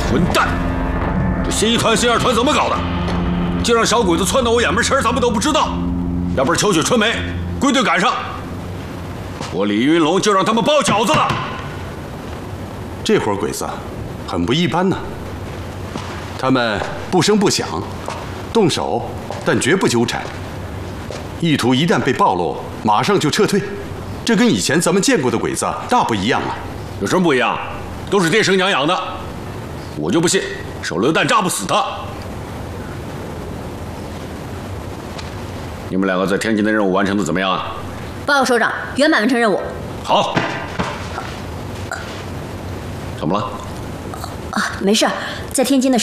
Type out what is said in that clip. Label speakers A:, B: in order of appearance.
A: 混蛋！这新一团、新二团怎么搞的？竟让小鬼子窜到我眼门前，咱们都不知道。要不是秋雪春梅归队赶上，我李云龙就让他们包饺子了。
B: 这伙鬼子很不一般呐，他们不声不响，动手但绝不纠缠，意图一旦被暴露，马上就撤退。这跟以前咱们见过的鬼子大不一样啊！
A: 有什么不一样？都是爹生娘养的，我就不信手榴弹炸不死他。你们两个在天津的任务完成的怎么样啊？
C: 报告首长，圆满完成任务。
A: 好。怎么了？
C: 没事，在天津的